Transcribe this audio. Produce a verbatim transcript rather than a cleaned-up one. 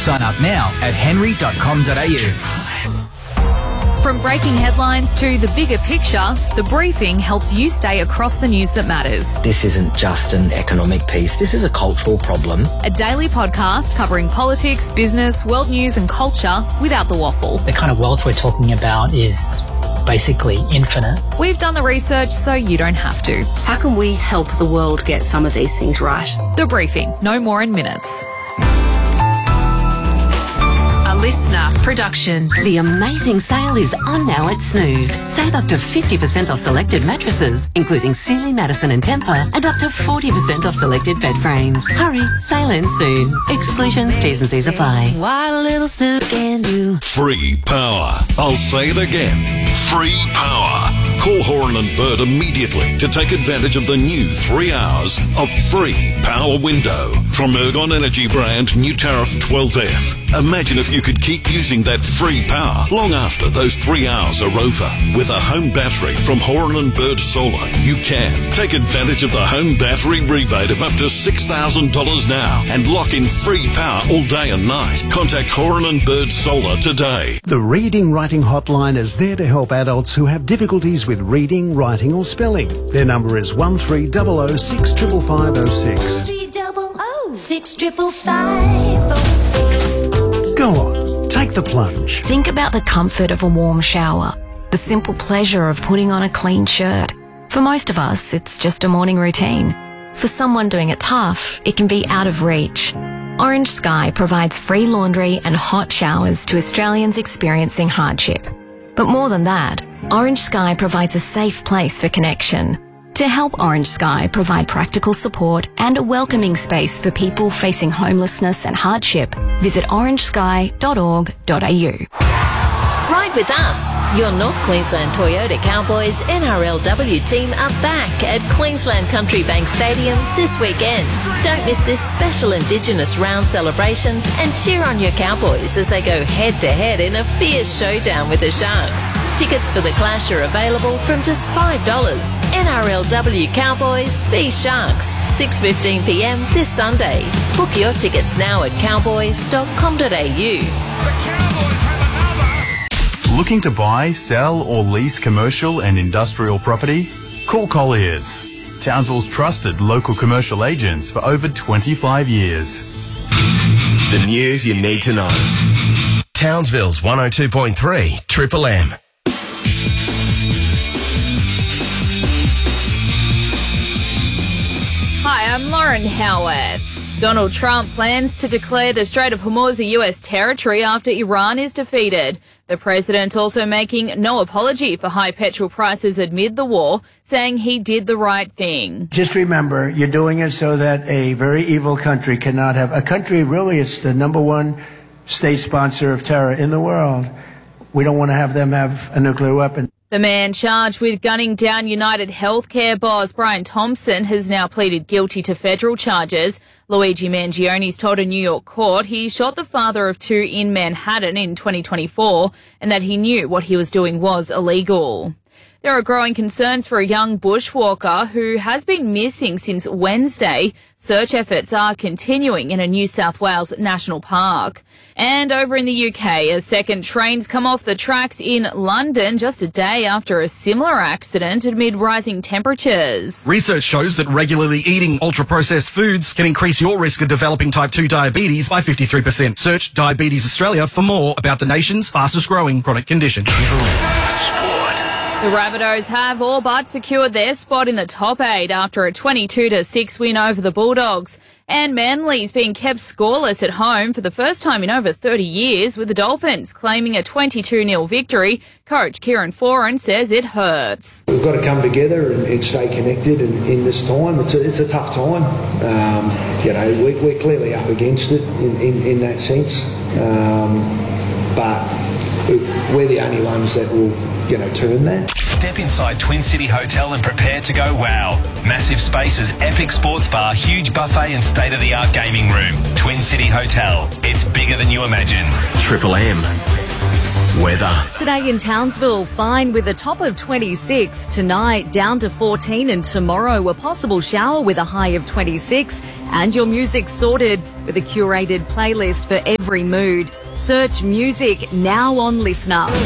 Sign up now at henry dot com dot a u. From breaking headlines to the bigger picture, The Briefing helps you stay across the news that matters. This isn't just an economic piece, this is a cultural problem. A daily podcast covering politics, business, world news and culture without the waffle. The kind of wealth we're talking about is basically infinite. We've done the research so you don't have to. How can we help the world get some of these things right? The Briefing, no more in minutes. Listener production. The amazing sale is on now at Snooze. Save up to fifty percent off selected mattresses, including Sealy, Madison and Tempur, and up to forty percent off selected bed frames. Hurry, sale ends soon. Exclusions, T's and C's apply. What a little Snooze can do. Free power. I'll say it again. Free power. Call Horan and Bird immediately to take advantage of the new three hours of free power window from Ergon Energy brand new tariff twelve F. Imagine if you could keep using that free power long after those three hours are over. With a home battery from Horan and Bird Solar, you can take advantage of the home battery rebate of up to six thousand dollars now and lock in free power all day and night. Contact Horan and Bird Solar today. The Reading Writing Hotline is there to help adults who have difficulties with reading, writing or spelling. Their number is one three zero zero six five five zero six. three double oh six triple five oh six. Go on, take the plunge. Think about the comfort of a warm shower, the simple pleasure of putting on a clean shirt. For most of us, it's just a morning routine. For someone doing it tough, it can be out of reach. Orange Sky provides free laundry and hot showers to Australians experiencing hardship. But more than that, Orange Sky provides a safe place for connection. To help Orange Sky provide practical support and a welcoming space for people facing homelessness and hardship, visit orange sky dot org dot a u. Ride with us. Your North Queensland Toyota Cowboys N R L W team are back at Queensland Country Bank Stadium this weekend. Don't miss this special Indigenous round celebration and cheer on your Cowboys as they go head-to-head in a fierce showdown with the Sharks. Tickets for the clash are available from just five dollars. N R L W Cowboys v Sharks, six fifteen p m this Sunday. Book your tickets now at cowboys dot com dot a u. Looking to buy, sell or lease commercial and industrial property? Call Colliers, Townsville's trusted local commercial agents for over twenty-five years. The news you need to know. Townsville's one oh two point three Triple M. Hi, I'm Lauren Howard. Donald Trump plans to declare the Strait of Hormuz a U S territory after Iran is defeated. The president also making no apology for high petrol prices amid the war, saying he did the right thing. Just remember, you're doing it so that a very evil country cannot have... A country, really, it's the number one state sponsor of terror in the world. We don't want to have them have a nuclear weapon. The man charged with gunning down United Healthcare boss Brian Thompson has now pleaded guilty to federal charges. Luigi Mangioni's told a New York court he shot the father of two in Manhattan in twenty twenty-four and that he knew what he was doing was illegal. There are growing concerns for a young bushwalker who has been missing since Wednesday. Search efforts are continuing in a New South Wales national park. And over in the U K, a second train's come off the tracks in London just a day after a similar accident amid rising temperatures. Research shows that regularly eating ultra-processed foods can increase your risk of developing type two diabetes by fifty-three percent. Search Diabetes Australia for more about the nation's fastest-growing chronic condition. The Rabbitohs have all but secured their spot in the top eight after a twenty-two to six win over the Bulldogs. And Manly's been kept scoreless at home for the first time in over thirty years, with the Dolphins claiming a twenty-two nil victory. Coach Kieran Foran says it hurts. We've got to come together and, and stay connected in, in this time. It's a, it's a tough time. Um, you know, we, we're clearly up against it in, in, in that sense. Um, but we're the only ones that will, you know, turn that. Step inside Twin City Hotel and prepare to go wow. Massive spaces, epic sports bar, huge buffet and state-of-the-art gaming room. Twin City Hotel. It's bigger than you imagine. Triple M. Weather. Today in Townsville, fine with a top of twenty-six. Tonight, down to fourteen, and tomorrow a possible shower with a high of twenty-six. and your music sorted with a curated playlist for every mood. Search music now on Listener.